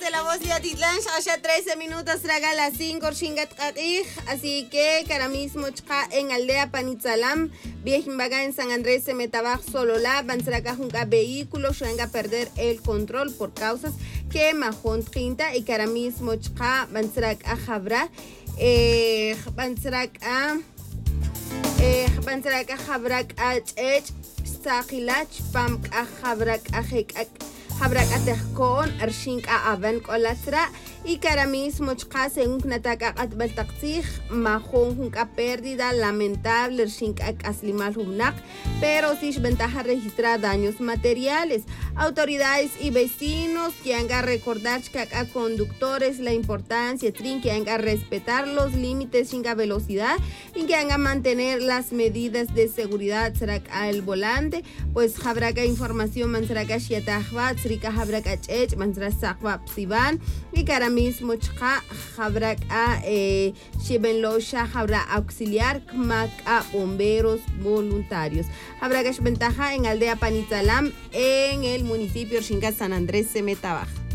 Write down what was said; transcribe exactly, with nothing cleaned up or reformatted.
de la voz de Atitlán, ya trece minutos, traga las cinco, Shingat Katij, así que cara mismo chka en aldea Panitzalam, Viejimbaga en San Andrés se metabaj solo la, Banzraca junca vehículo, venga a perder el control por causas que Majón Trinta y cara mismo chka, Banzraca Jabra, eh, Banzraca, eh, Banzraca Jabrak H, Sakilach, Pam Jabrak Ajek, Habrak atehkon arshink a avan kolatra y karamis mochka según nataka atbal taktij mahon junka pérdida lamentable arshink ak aslimal humnak pero sin ventaja registrar daños materiales. Autoridades y vecinos que hagan recordar que a conductores la importancia trin que hagan respetar los límites sin velocidad y que hagan mantener las medidas de seguridad será al volante pues habrá información man será que shiatahvat Rika Habrak H, Mansra Sakwa Psivan, y cara mismo Chka Habrak a Shibenlosha Habra Auxiliar, Kmak a bomberos voluntarios. Habrá ventaja en aldea Panitzalam, en el municipio Xinca San Andrés Semetabaj.